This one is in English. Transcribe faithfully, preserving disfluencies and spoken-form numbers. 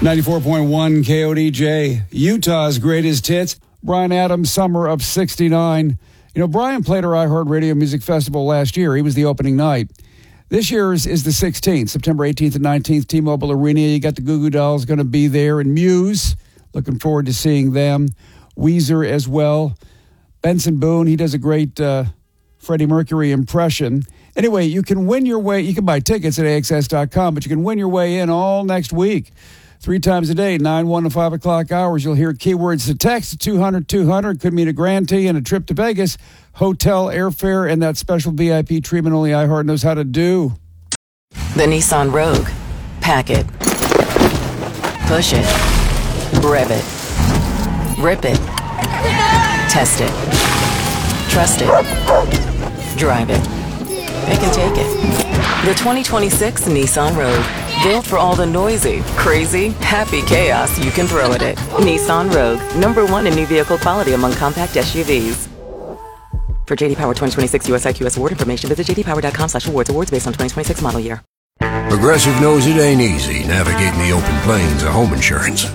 ninety-four point one K O D J, Utah's greatest hits. Bryan Adams, Summer of sixty-nine. You know, Bryan played our iHeartRadio Music Festival last year. He was the opening night. This year's is the sixteenth, September eighteenth and nineteenth, T-Mobile Arena. You got the Goo Goo Dolls going to be there, and Muse. Looking forward to seeing them. Weezer as well. Benson Boone, he does a great uh, Freddie Mercury impression. Anyway, you can win your way. You can buy tickets at A X S dot com, but you can win your way in all next week. Three times a day, nine, one, and five o'clock hours. You'll hear keywords to text two hundred two hundred. Could mean a grand tea and a trip to Vegas, hotel, airfare, and that special V I P treatment only iHeart knows how to do. The Nissan Rogue. Pack it. Push it. Rev it. Rip it. Test it. Trust it. Drive it. Pick and take it. The twenty twenty-six Nissan Rogue. Built for all the noisy, crazy, happy chaos you can throw at it. Nissan Rogue. Number one in new vehicle quality among compact S U Vs. For J D Power twenty twenty-six U S I Q S award information, visit j d power dot com slash awards. Awards based on twenty twenty-six model year. Progressive knows it ain't easy navigating the open plains of home insurance.